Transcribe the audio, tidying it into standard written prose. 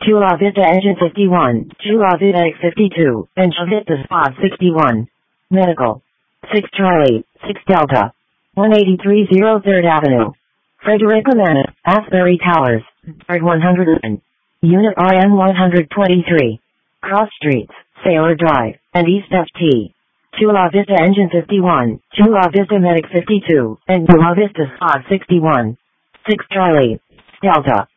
Chula Vista Engine 51, Chula Vista X52, and Chula Vista Spot 61. Medical. 6 Charlie, 6 Delta. 183 03rd Avenue. Frederica Manor, Asbury Towers, 109. Unit RN 123. Cross Streets, Sailor Drive, and East FT. Chula Vista Engine 51, Chula Vista Medic 52, and Chula Vista Spot 61. 6 Charlie, Delta.